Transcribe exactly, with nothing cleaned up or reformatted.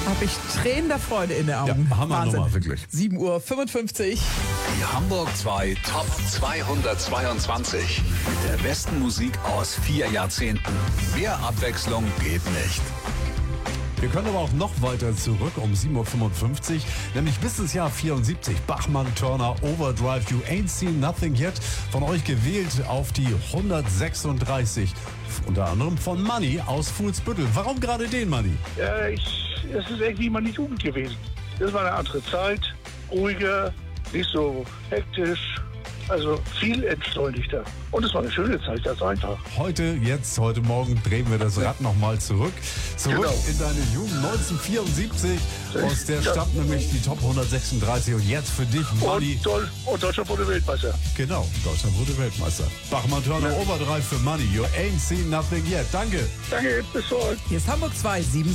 habe ich Tränen der Freude in den Augen. Ja, Hammernummer, wirklich. sieben Uhr fünfundfünfzig. Die Hamburg zwei Top zweihundertzweiundzwanzig. Mit der besten Musik aus vier Jahrzehnten. Mehr Abwechslung geht nicht. Wir können aber auch noch weiter zurück um sieben Uhr fünfundfünfzig, nämlich bis ins Jahr vierundsiebzig. Bachmann, Turner, Overdrive, You Ain't Seen Nothing Yet. Von euch gewählt auf die hundertsechsunddreißig. Unter anderem von Money aus Fuhlsbüttel. Warum gerade den Money? Ja, ich, es ist irgendwie meine Jugend gewesen. Das war eine andere Zeit, ruhiger, nicht so hektisch, also viel entschleunigter. Und es war eine schöne Zeit, ganz einfach. Heute, jetzt, heute Morgen drehen wir das Rad nochmal zurück. Zurück Genau. in deine Jugend neunzehnhundertvierundsiebzig. Aus der Ja. stammt nämlich die Top hundertsechsunddreißig. Und jetzt für dich, Money. Und, Deu- und Deutschland wurde Weltmeister. Genau, Deutschland wurde Weltmeister. Bachmann, Turner, Ja. Overdrive für Money. You ain't seen nothing yet. Danke. Danke, bis bald. Hier ist Hamburg zwei, sieben